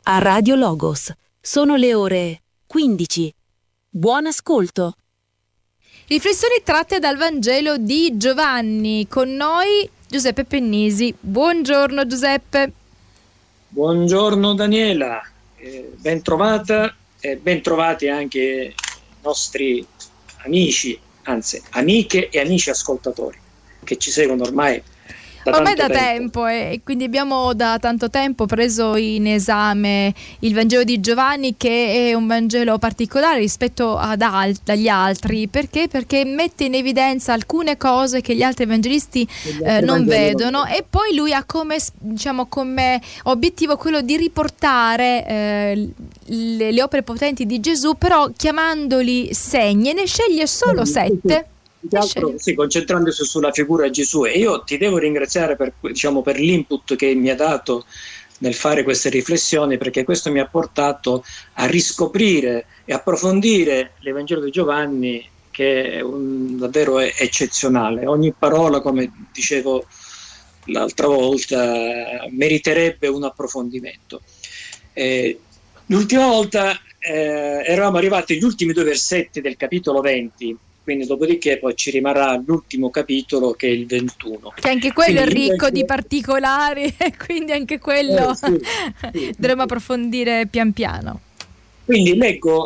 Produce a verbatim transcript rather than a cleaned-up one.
a Radio Logos. Sono le ore quindici. Buon ascolto. Riflessioni tratte dal Vangelo di Giovanni. Con noi Giuseppe Pennisi. Buongiorno Giuseppe. Buongiorno Daniela, eh, ben trovata e ben trovati anche i nostri amici, anzi amiche e amici ascoltatori che ci seguono ormai da ormai tanto da tempo, tempo e quindi abbiamo da tanto tempo preso in esame il Vangelo di Giovanni, che è un Vangelo particolare rispetto ad al- agli altri. Perché? Perché mette in evidenza alcune cose che gli altri evangelisti eh, non vedono, e poi lui ha come, diciamo, come obiettivo quello di riportare eh, le, le opere potenti di Gesù, però chiamandoli segni, e ne sceglie solo sette. Altro, sì, concentrandosi sulla figura di Gesù. E io ti devo ringraziare per, diciamo, per l'input che mi ha dato nel fare queste riflessioni, perché questo mi ha portato a riscoprire e approfondire l'Evangelo di Giovanni, che è un, davvero è eccezionale. Ogni parola, come dicevo l'altra volta, meriterebbe un approfondimento. Eh, l'ultima volta eh, eravamo arrivati agli ultimi due versetti del capitolo venti, quindi dopodiché poi ci rimarrà l'ultimo capitolo, che è il ventuno. Che anche quello quindi è ricco invece... di particolari, e quindi anche quello eh, sì, sì, dovremo approfondire pian piano. Quindi leggo